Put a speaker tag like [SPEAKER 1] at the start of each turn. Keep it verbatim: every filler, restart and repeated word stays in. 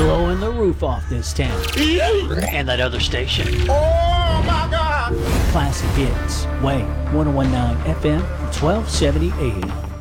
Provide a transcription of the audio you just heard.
[SPEAKER 1] blowing the roof off this town. And that other station.
[SPEAKER 2] Oh my God!
[SPEAKER 1] Classic Hits, Wave, one oh one point nine F M, twelve seventy A M.